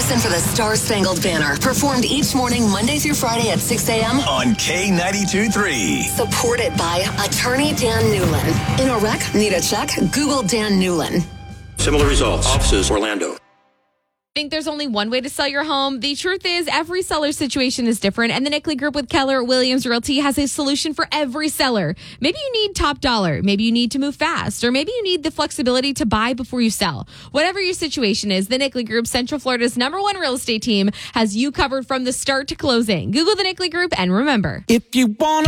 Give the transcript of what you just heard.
Listen for the Star Spangled Banner, performed each morning, Monday through Friday at 6 a.m. on K92.3. Supported by attorney Dan Newlin. In a wreck, need a check? Google Dan Newlin. Similar results. Offices, Orlando. Think there's only one way to sell your home? The truth is every seller's situation is different, and the Nickley Group with Keller Williams Realty has a solution for every seller. Maybe you need top dollar, maybe you need to move fast, or maybe you need the flexibility to buy before you sell. Whatever your situation is, the Nickley Group, Central Florida's #1 real estate team, has you covered from the start to closing. Google the Nickley Group, and remember, if you want